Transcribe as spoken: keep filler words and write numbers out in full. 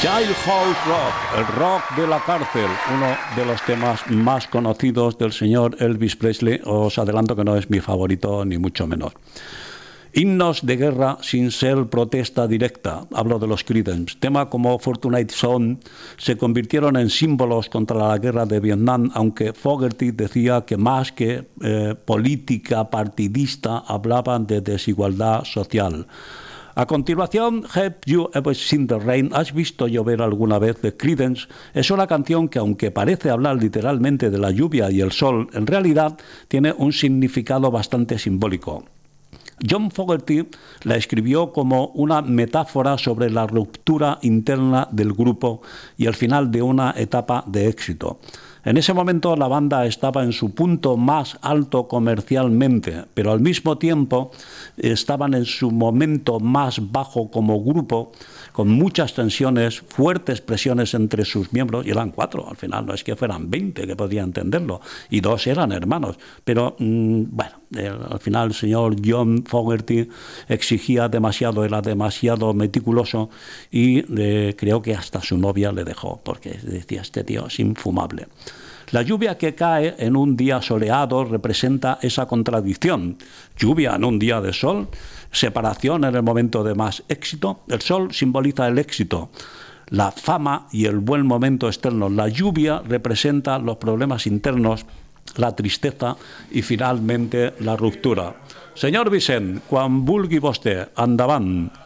Jailhouse Rock, el rock de la cárcel, uno de los temas más conocidos del señor Elvis Presley. Os adelanto que no es mi favorito, ni mucho menos. Himnos de guerra sin ser protesta directa. Hablo de los Creedence. Temas como Fortunate Son se convirtieron en símbolos contra la guerra de Vietnam, aunque Fogerty decía que más que eh, política partidista hablaban de desigualdad social. A continuación, Have You Ever Seen the Rain? ¿Has visto llover alguna vez? De Creedence es una canción que, aunque parece hablar literalmente de la lluvia y el sol, en realidad tiene un significado bastante simbólico. John Fogerty la escribió como una metáfora sobre la ruptura interna del grupo y el final de una etapa de éxito. En ese momento la banda estaba en su punto más alto comercialmente, pero al mismo tiempo estaban en su momento más bajo como grupo, con muchas tensiones, fuertes presiones entre sus miembros, y eran cuatro, al final no es que fueran veinte, que podía entenderlo, y dos eran hermanos, pero mmm, bueno, eh, al final el señor John Fogerty exigía demasiado, era demasiado meticuloso, y eh, creo que hasta su novia le dejó, porque decía, este tío es infumable. La lluvia que cae en un día soleado representa esa contradicción. Lluvia en un día de sol, separación en el momento de más éxito. El sol simboliza el éxito, la fama y el buen momento externo. La lluvia representa los problemas internos, la tristeza y finalmente la ruptura. Señor Vicent, quan vulgui vostè, endavant.